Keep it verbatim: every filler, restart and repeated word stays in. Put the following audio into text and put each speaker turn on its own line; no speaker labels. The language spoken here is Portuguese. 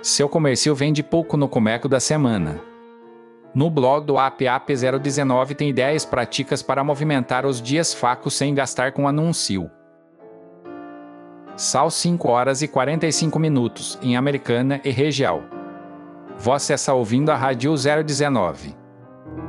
Seu comércio vende pouco no Comeco da semana. No blog do A P A P zero dezenove tem ideias práticas para movimentar os dias fracos sem gastar com anúncio. Sal cinco horas e quarenta e cinco minutos, em Americana e região. Você está ouvindo a Rádio zero dezenove.